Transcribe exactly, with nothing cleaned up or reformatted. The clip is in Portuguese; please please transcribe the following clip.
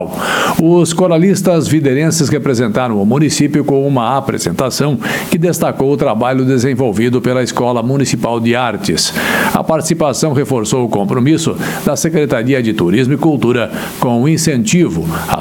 Os coralistas viderenses representaram o município com uma apresentação que destacou o trabalho desenvolvido pela Escola Municipal de Artes. A participação reforçou o compromisso da Secretaria de Turismo e Cultura com o incentivo à